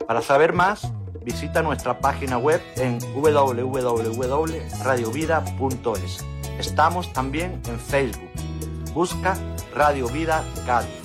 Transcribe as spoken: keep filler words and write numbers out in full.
Para saber más, visita nuestra página web en w w w punto radio vida punto es. Estamos también en Facebook. Busca Radio Vida Cádiz.